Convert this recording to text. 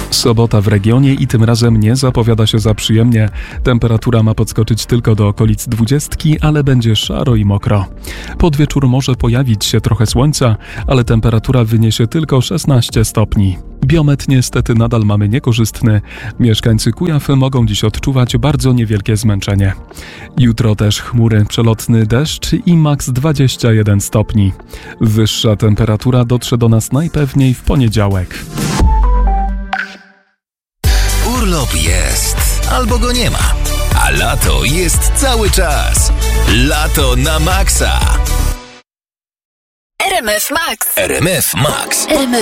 Sobota w regionie i tym razem nie zapowiada się za przyjemnie. Temperatura ma podskoczyć tylko do okolic 20, ale będzie szaro i mokro. Pod wieczór może pojawić się trochę słońca, ale temperatura wyniesie tylko 16 stopni. Biometr niestety nadal mamy niekorzystny. Mieszkańcy Kujaw mogą dziś odczuwać bardzo niewielkie zmęczenie. Jutro też chmury, przelotny deszcz i maks 21 stopni. Wyższa temperatura dotrze do nas najpewniej w poniedziałek. Urlop jest, albo go nie ma, a lato jest cały czas. Lato na maksa. RMF Max. RMF Max.